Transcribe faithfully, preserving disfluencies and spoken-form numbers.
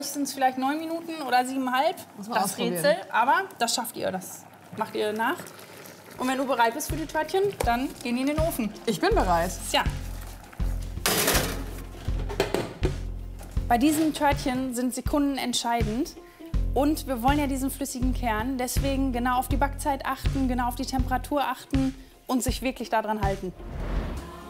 Sind es vielleicht neun Minuten oder siebeneinhalb, das Rätsel, aber das schafft ihr, das macht ihr nach. Und wenn du bereit bist für die Törtchen, dann gehen die in den Ofen. Ich bin bereit. Tja. Bei diesen Törtchen sind Sekunden entscheidend und wir wollen ja diesen flüssigen Kern, deswegen genau auf die Backzeit achten, genau auf die Temperatur achten und sich wirklich daran halten.